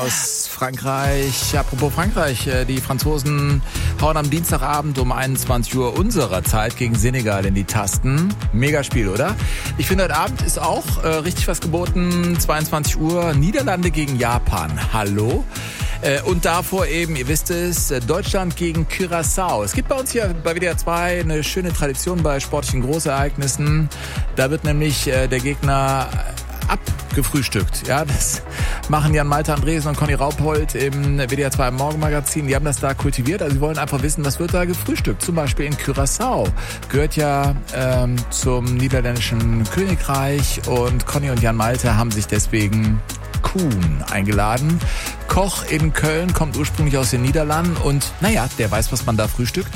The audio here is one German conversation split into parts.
aus Frankreich. Apropos Frankreich, die Franzosen hauen am Dienstagabend um 21 Uhr unserer Zeit gegen Senegal in die Tasten. Mega Spiel, oder? Ich finde, heute Abend ist auch richtig was geboten. 22 Uhr, Niederlande gegen Japan. Hallo? Und davor eben, ihr wisst es, Deutschland gegen Curaçao. Es gibt bei uns hier bei WDR 2 eine schöne Tradition bei sportlichen Großereignissen. Da wird nämlich der Gegner abgefrühstückt. Ja, das machen Jan Malte Andresen und Conny Raupold im WDR 2 Morgenmagazin. Die haben das da kultiviert. Also sie wollen einfach wissen, was wird da gefrühstückt. Zum Beispiel in Curaçao. Gehört ja zum niederländischen Königreich. Und Conny und Jan Malte haben sich deswegen Kuhn eingeladen. Koch in Köln, kommt ursprünglich aus den Niederlanden. Und naja, der weiß, was man da frühstückt.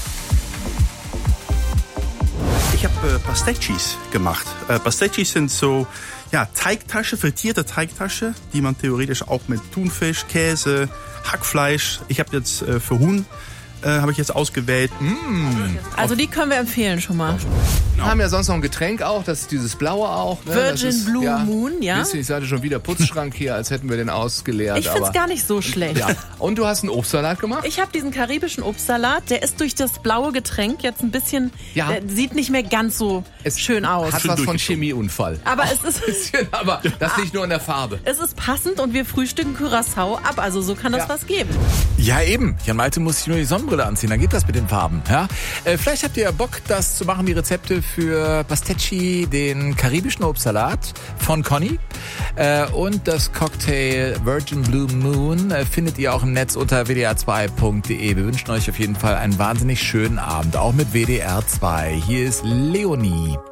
Ich habe Pastetschis gemacht. Pastetschis sind so Teigtasche, frittierte Teigtasche, die man theoretisch auch mit Thunfisch, Käse, Hackfleisch. Ich habe jetzt für Huhn habe ich jetzt ausgewählt. Also die können wir empfehlen schon mal. Wir haben ja sonst noch ein Getränk auch, das ist dieses blaue auch. Ne? Virgin Blue Moon, ja. Bisschen, ich sagte schon wieder Putzschrank hier, als hätten wir den ausgeleert. Ich finde es gar nicht so schlecht. Ja. Und du hast einen Obstsalat gemacht? Ich habe diesen karibischen Obstsalat, der ist durch das blaue Getränk jetzt ein bisschen, der sieht nicht mehr ganz so schön aus. Hat was von Chemieunfall. Aber es ist bisschen, aber das liegt nur in der Farbe. Es ist passend und wir frühstücken Curaçao ab, also so kann das was geben. Ja eben, Jan Malte muss sich nur die Sonnenbrille anziehen, dann geht das mit den Farben. Ja? Vielleicht habt ihr ja Bock, das zu machen, die Rezepte für Pastetchi, den karibischen Obstsalat von Conny und das Cocktail Virgin Blue Moon findet ihr auch im Netz unter wdr2.de. Wir wünschen euch auf jeden Fall einen wahnsinnig schönen Abend, auch mit WDR 2. Hier ist Leonie.